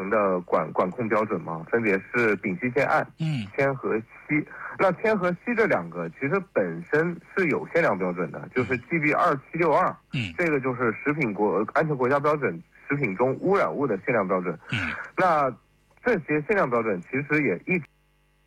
层的管控标准嘛，分别是丙烯酰胺、铅和硒。那铅和硒这两个其实本身是有限量标准的，就是 GB2762，这个就是食品安全国家标准食品中污染物的限量标准。那这些限量标准其实也一直